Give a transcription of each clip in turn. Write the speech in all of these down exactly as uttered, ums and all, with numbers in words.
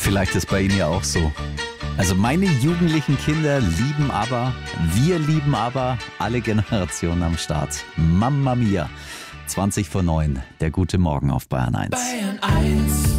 Vielleicht ist bei Ihnen ja auch so. Also meine jugendlichen Kinder lieben ABBA, wir lieben ABBA, alle Generationen am Start. Mamma mia. zwanzig vor neun, der gute Morgen auf Bayern eins. Bayern eins.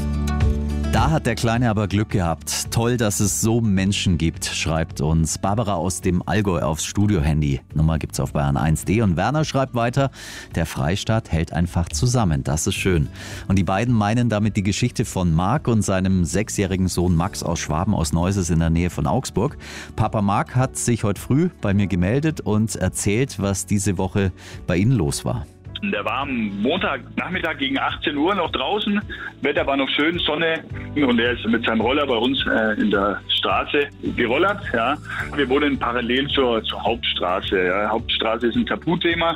Da hat der Kleine aber Glück gehabt. Toll, dass es so Menschen gibt, schreibt uns Barbara aus dem Allgäu aufs Studio-Handy. Nummer gibt's auf bayern eins punkt de. Und Werner schreibt weiter, der Freistaat hält einfach zusammen. Das ist schön. Und die beiden meinen damit die Geschichte von Marc und seinem sechsjährigen Sohn Max aus Schwaben aus Neuses in der Nähe von Augsburg. Papa Marc hat sich heute früh bei mir gemeldet und erzählt, was diese Woche bei Ihnen los war. Der war am Montagnachmittag gegen achtzehn Uhr noch draußen. Wetter war noch schön, Sonne. Und er ist mit seinem Roller bei uns äh, in der Straße gerollert. Ja. Wir wohnen parallel zur, zur Hauptstraße. Ja. Hauptstraße ist ein Tabuthema.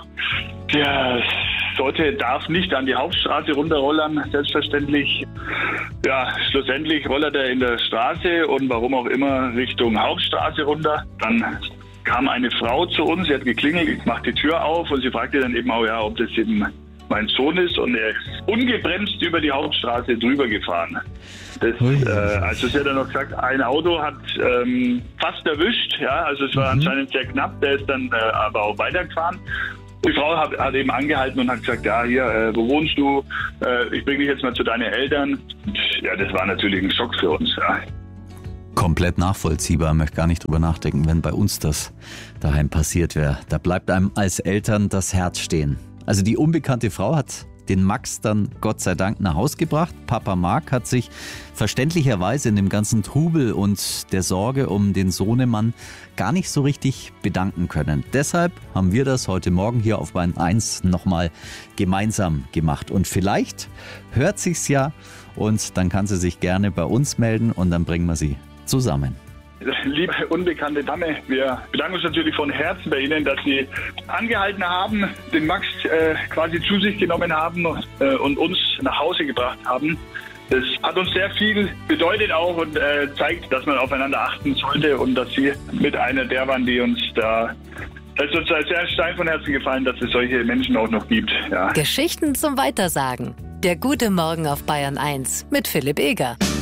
Der sollte, darf nicht an die Hauptstraße runterrollern, selbstverständlich. Ja, schlussendlich rollert er in der Straße und warum auch immer Richtung Hauptstraße runter. Dann kam eine Frau zu uns, sie hat geklingelt, ich mach die Tür auf und sie fragte dann eben auch, ja, ob das eben mein Sohn ist, und er ist ungebremst über die Hauptstraße drüber gefahren. Das, äh, also sie hat dann noch gesagt, ein Auto hat ähm, fast erwischt, ja, also es war mhm. anscheinend sehr knapp, der ist dann äh, aber auch weitergefahren. Die Frau hat, hat eben angehalten und hat gesagt, ja, hier, äh, wo wohnst du? Äh, ich bringe dich jetzt mal zu deinen Eltern. Und, ja, das war natürlich ein Schock für uns, ja. Komplett nachvollziehbar, ich möchte gar nicht drüber nachdenken, wenn bei uns das daheim passiert wäre. Da bleibt einem als Eltern das Herz stehen. Also die unbekannte Frau hat den Max dann Gott sei Dank nach Hause gebracht. Papa Marc hat sich verständlicherweise in dem ganzen Trubel und der Sorge um den Sohnemann gar nicht so richtig bedanken können. Deshalb haben wir das heute Morgen hier auf Bayern eins nochmal gemeinsam gemacht. Und vielleicht hört sich's ja und dann kann sie sich gerne bei uns melden und dann bringen wir sie zusammen. Liebe unbekannte Dame, wir bedanken uns natürlich von Herzen bei Ihnen, dass Sie angehalten haben, den Max äh, quasi zu sich genommen haben äh, und uns nach Hause gebracht haben. Das hat uns sehr viel bedeutet auch und äh, zeigt, dass man aufeinander achten sollte und dass Sie mit einer der waren, die uns da... Es ist uns sehr stein von Herzen gefallen, dass es solche Menschen auch noch gibt. Ja. Geschichten zum Weitersagen. Der gute Morgen auf Bayern eins mit Philipp Eger.